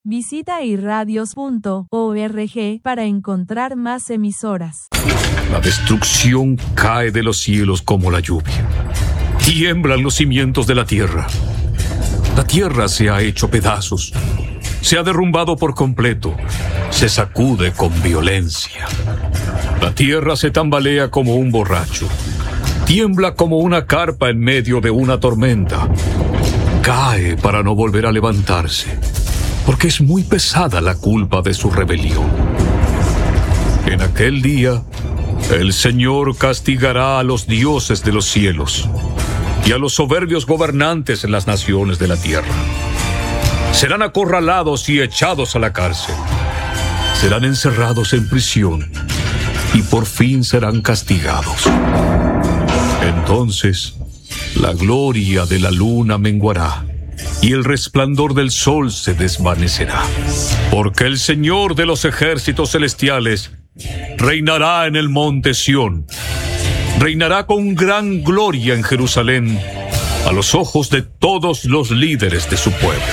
Visita irradios.org para encontrar más emisoras. La destrucción cae de los cielos como la lluvia. Tiemblan los cimientos de la tierra. La tierra se ha hecho pedazos. Se ha derrumbado por completo. Se sacude con violencia. La tierra se tambalea como un borracho. Tiembla como una carpa en medio de una tormenta. Cae para no volver a levantarse, porque es muy pesada la culpa de su rebelión. En aquel día, el Señor castigará a los dioses de los cielos y a los soberbios gobernantes en las naciones de la tierra. Serán acorralados y echados a la cárcel. Serán encerrados en prisión y por fin serán castigados. Entonces, la gloria de la luna menguará y el resplandor del sol se desvanecerá, porque el Señor de los ejércitos celestiales reinará en el monte Sión, reinará con gran gloria en Jerusalén, a los ojos de todos los líderes de su pueblo.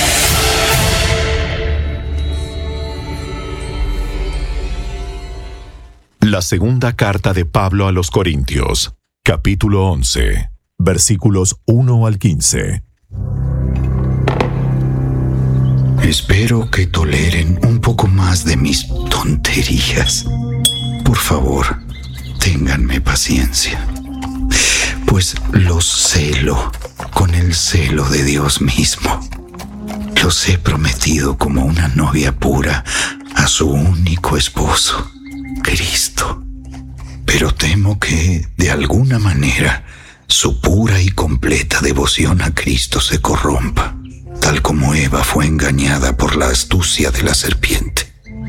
La segunda carta de Pablo a los Corintios, capítulo 11, versículos 1 al 15. Espero que toleren un poco más de mis tonterías. Por favor, ténganme paciencia, pues los celo con el celo de Dios mismo. Los he prometido como una novia pura a su único esposo, Cristo. Pero temo que, de alguna manera, su pura y completa devoción a Cristo se corrompa, tal como Eva fue engañada por la astucia de la serpiente.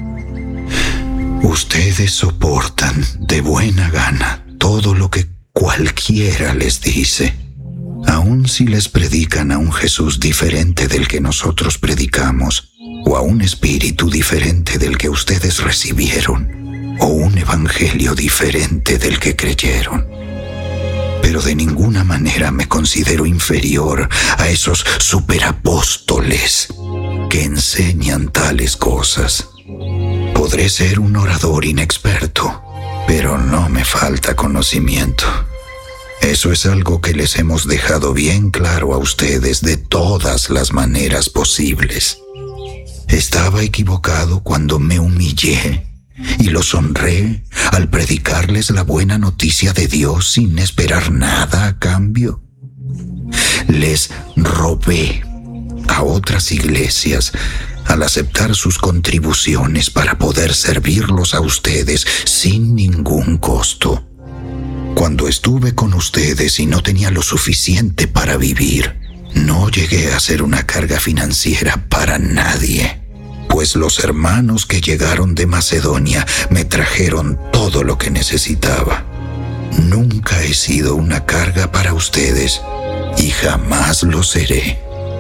Ustedes soportan de buena gana todo lo que cualquiera les dice, aun si les predican a un Jesús diferente del que nosotros predicamos, o a un espíritu diferente del que ustedes recibieron, o un evangelio diferente del que creyeron. Pero de ninguna manera me considero inferior a esos superapóstoles que enseñan tales cosas. Podré ser un orador inexperto, pero no me falta conocimiento. Eso es algo que les hemos dejado bien claro a ustedes de todas las maneras posibles. Estaba equivocado cuando me humillé y los honré al predicarles la buena noticia de Dios sin esperar nada a cambio. Les robé a otras iglesias al aceptar sus contribuciones para poder servirlos a ustedes sin ningún costo. Cuando estuve con ustedes y no tenía lo suficiente para vivir, no llegué a ser una carga financiera para nadie, pues los hermanos que llegaron de Macedonia me trajeron todo lo que necesitaba. Nunca he sido una carga para ustedes y jamás lo seré.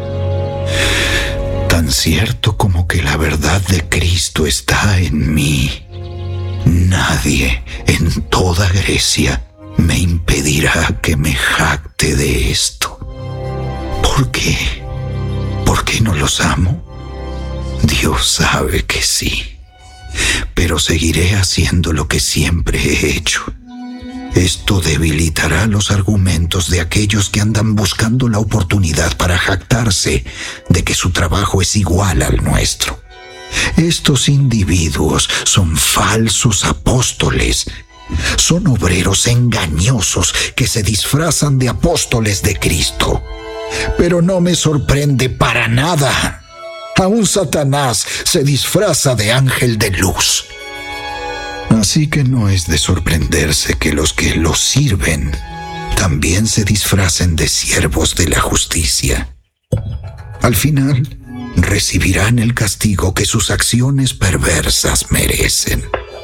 Tan cierto como que la verdad de Cristo está en mí, nadie en toda Grecia me impedirá que me jacte de esto. ¿Por qué? ¿Por qué no los amo? Dios sabe que sí, pero seguiré haciendo lo que siempre he hecho. Esto debilitará los argumentos de aquellos que andan buscando la oportunidad para jactarse de que su trabajo es igual al nuestro. Estos individuos son falsos apóstoles. Son obreros engañosos que se disfrazan de apóstoles de Cristo. Pero no me sorprende para nada. Aún Satanás se disfraza de ángel de luz. Así que no es de sorprenderse que los que los sirven también se disfracen de siervos de la justicia. Al final, recibirán el castigo que sus acciones perversas merecen.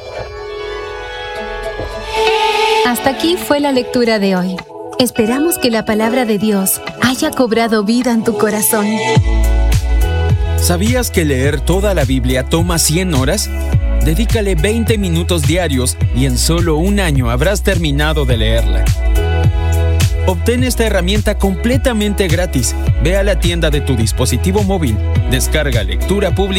Hasta aquí fue la lectura de hoy. Esperamos que la palabra de Dios haya cobrado vida en tu corazón. ¿Sabías que leer toda la Biblia toma 100 horas? Dedícale 20 minutos diarios y en solo un año habrás terminado de leerla. Obtén esta herramienta completamente gratis. Ve a la tienda de tu dispositivo móvil, descarga Lectura Pública